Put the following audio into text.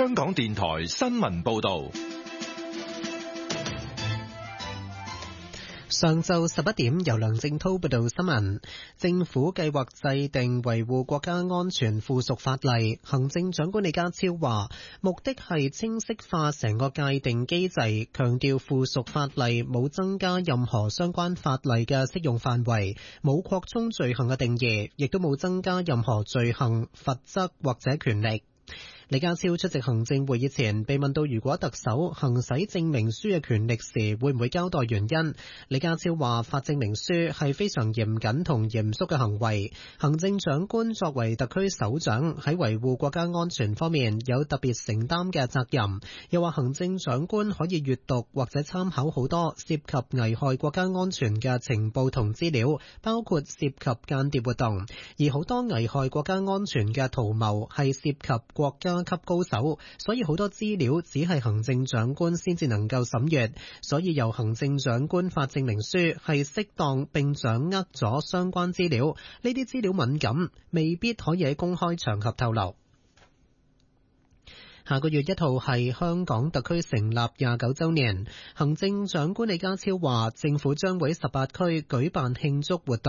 香港電台新聞報道。 上晝11點，由梁正濤報道新聞。政府計劃制定維護國家安全附屬法例。行政長官李家超話，目的係清晰化成個界定機制，強調附屬法例冇增加任何相關法例嘅適用範圍，冇擴充罪行嘅定義，亦都冇增加任何罪行、罰則或者權力。李家超出席行政會議前被問到，如果特首行使證明書嘅權力時，會唔會交代原因？李家超話，發證明書係非常嚴謹同嚴肅嘅行為。行政長官作為特區首長，喺維護國家安全方面有特別承擔嘅責任。又話行政長官可以閱讀或者參考好多涉及危害國家安全嘅情報同資料，包括涉及間諜活動，而好多危害國家安全嘅圖謀係涉及國家級高手，所以好多資料只係行政長官先至能夠審閱，所以由行政長官發證明書係適當並掌握咗相關資料，呢啲資料敏感，未必可以喺公開場合透露。下個月1號係香港特區成立29週年，行政長官李家超話，政府將會喺18區舉辦慶祝活動。